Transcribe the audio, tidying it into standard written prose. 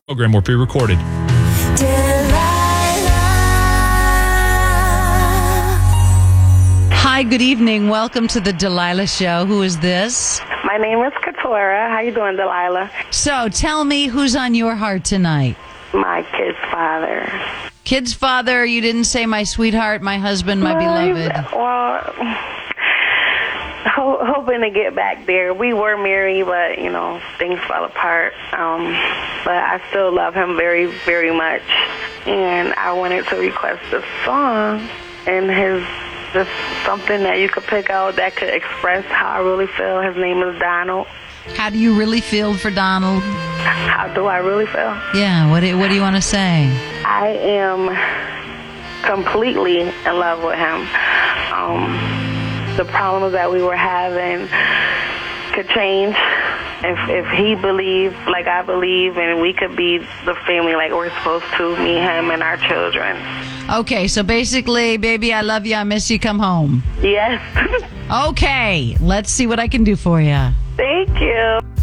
Program were pre-recorded. Hi, good evening. Welcome to the Delilah Show. Who is this? My name is Katora. How you doing, Delilah? So, tell me who's on your heart tonight. My kid's father. Kid's father, you didn't say my sweetheart, my husband, my beloved. Well, hoping to get back there. We were married, but, things fell apart. But I still love him very, very much. And I wanted to request a song and just something that you could pick out that could express how I really feel. His name is Donald. How do you really feel for Donald? How do I really feel? Yeah, what do you want to say? I am completely in love with him. The problems that we were having could change if he believed like I believe, and we could be the family like we're supposed to, me, him, and our children. Okay, so basically, baby, I love you, I miss you, come home. Yes. Okay, let's see what I can do for you. Thank you.